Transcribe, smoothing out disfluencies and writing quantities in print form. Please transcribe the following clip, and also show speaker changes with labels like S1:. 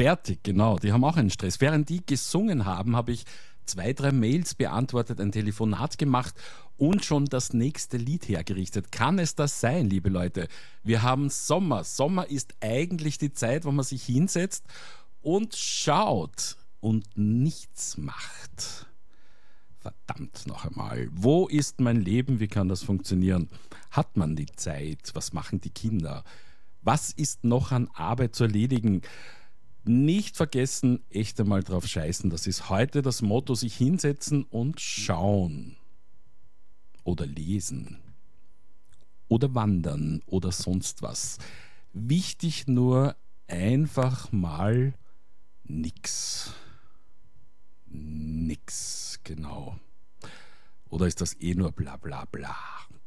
S1: Fertig, genau. Die haben auch einen Stress. Während die gesungen haben, habe ich 2, 3 Mails beantwortet, ein Telefonat gemacht und schon das nächste Lied hergerichtet. Kann es das sein, liebe Leute? Wir haben Sommer. Sommer ist eigentlich die Zeit, wo man sich hinsetzt und schaut und nichts macht. Verdammt noch einmal. Wo ist mein Leben? Wie kann das funktionieren? Hat man die Zeit? Was machen die Kinder? Was ist noch an Arbeit zu erledigen? Nicht vergessen, echt einmal drauf scheißen. Das ist heute das Motto, sich hinsetzen und schauen. Oder lesen. Oder wandern. Oder sonst was. Wichtig nur einfach mal nix. Nix, genau. Oder ist das eh nur bla bla bla?